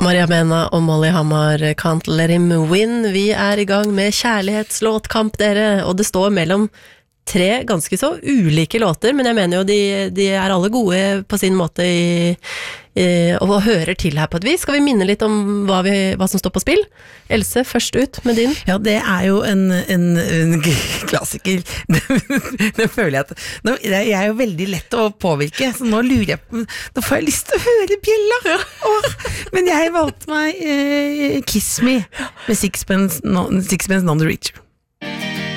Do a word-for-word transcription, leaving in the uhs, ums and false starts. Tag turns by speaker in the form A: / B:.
A: Maria Mena og Molly Hammar, Can't Let Him Win. Vi er i gang med kjærlighetslåtkamp, dere, og det står mellom tre ganske så ulike låter, men jeg mener jo de, de er alle gode på sin måte i, i, og hører til her på et vis. Skal vi minne litt om hva, vi, hva som står på spill? Else, først ut med din.
B: Ja, det er jo en, en, en klassiker. Nå føler jeg at nå, jeg er jo veldig lett å påvirke, så nå lurer jeg på, nå får jeg lyst til å høre bjella. Åh, men jeg valgte meg eh, Kiss Me med Sixpence, no, Sixpence None the Richer.